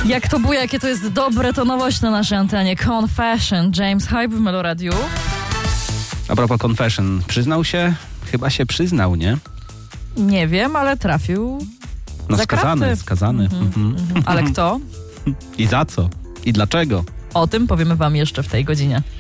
Jak to było, jakie to jest dobre, to nowość na naszej antenie. Confession, James Hype w Meloradiu. A propos Confession, przyznał się? Chyba się przyznał, nie? Nie wiem, ale trafił No za kraty. skazany. Ale kto? I za co? I dlaczego? O tym powiemy wam jeszcze w tej godzinie.